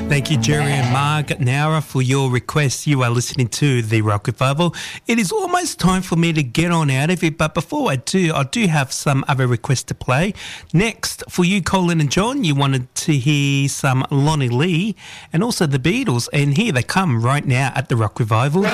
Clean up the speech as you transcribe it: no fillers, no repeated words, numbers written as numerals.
Thank you, Jerry and Margaret Nowra, for your request. You are listening to The Rock Revival. It is almost time for me to get on out of it, but before I do have some other requests to play. Next, for you, Colin and John, you wanted to hear some Lonnie Lee and also the Beatles, and here they come right now at The Rock Revival.